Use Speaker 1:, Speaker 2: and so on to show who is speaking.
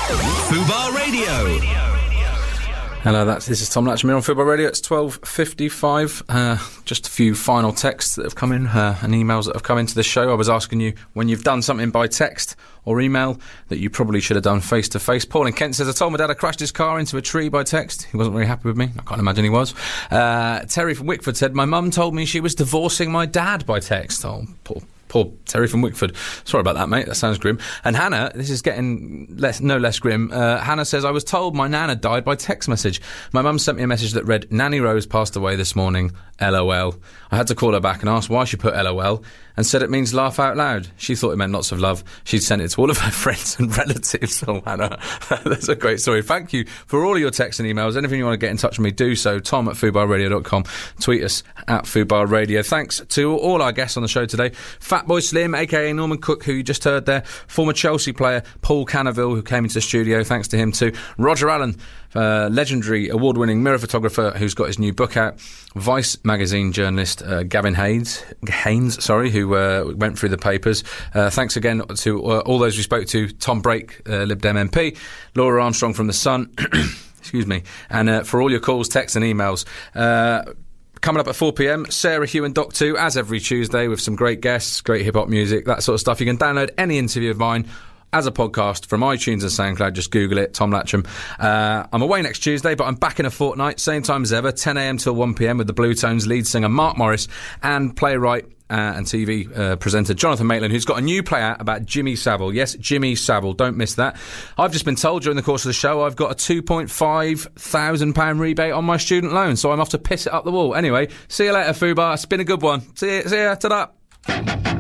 Speaker 1: Fubar Radio.
Speaker 2: Hello, this is Tom Latcham on Football Radio. It's 12:55. Just a few final texts that have come in and emails that have come into the show. I was asking you when you've done something by text or email that you probably should have done face to face. Paul in Kent says, I told my dad I crashed his car into a tree by text. He wasn't very happy with me. I can't imagine he was. Terry from Wickford said, my mum told me she was divorcing my dad by text. Oh, Poor Terry from Wickford. Sorry about that, mate. That sounds grim. And Hannah, this is getting no less grim. Hannah says, I was told my nana died by text message. My mum sent me a message that read, Nanny Rose passed away this morning. LOL. I had to call her back and ask why she put LOL and said it means laugh out loud. She thought it meant lots of love. She'd sent it to all of her friends and relatives. Oh, Hannah, that's a great story. Thank you for all of your texts and emails. Anything you want to get in touch with me, do so. Tom at fubarradio.com. Tweet us at Fubar Radio. Thanks to all our guests on the show today. Fatboy Slim, a.k.a. Norman Cook, who you just heard there. Former Chelsea player Paul Canaville, who came into the studio. Thanks to him too. Roger Allen, legendary award-winning mirror photographer who's got his new book out. Vice magazine journalist Gavin Haynes, who went through the papers. Thanks again to all those we spoke to. Tom Brake, Lib Dem MP, Laura Armstrong from The Sun, excuse me, and for all your calls, texts and emails. Coming up at 4pm, Sarah, Hugh and Doc 2, as every Tuesday, with some great guests, great hip-hop music, that sort of stuff. You can download any interview of mine as a podcast from iTunes and SoundCloud. Just Google it, Tom Latcham. I'm away next Tuesday, but I'm back in a fortnight, same time as ever, 10am till 1pm with the Blue Tones lead singer Mark Morris and playwright and TV presenter Jonathan Maitland, who's got a new play out about Jimmy Savile. Yes, Jimmy Savile. Don't miss that. I've just been told during the course of the show I've got a £2,500 rebate on my student loan, so I'm off to piss it up the wall. Anyway, see you later, Fubar. It's been a good one. See ya. Ta-da.